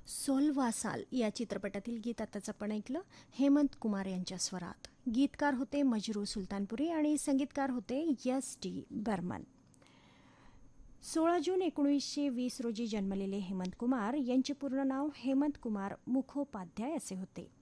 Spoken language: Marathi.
सोलवा साल या चित्रपटातील गीत आताच आपण ऐकलं हेमंत कुमार यांच्या स्वरात. गीतकार होते मजरू सुलतानपुरी आणि संगीतकार होते S.D. बर्मन. 16 जून 1920 रोजी जन्मलेले हेमंत कुमार यांचे पूर्ण नाव हेमंत कुमार मुखोपाध्याय असे होते.